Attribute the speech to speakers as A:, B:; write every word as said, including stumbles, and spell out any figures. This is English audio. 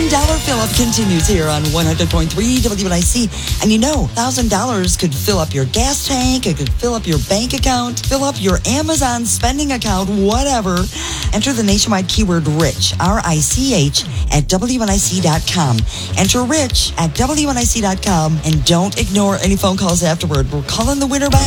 A: thousand dollars fill-up continues here on one hundred point three W N I C. And you know, one thousand dollars could fill up your gas tank, it could fill up your bank account, fill up your Amazon spending account, whatever. Enter the nationwide keyword RICH, R I C H, at W N I C dot com. Enter RICH at W N I C dot com and don't ignore any phone calls afterward. We're calling the winner back.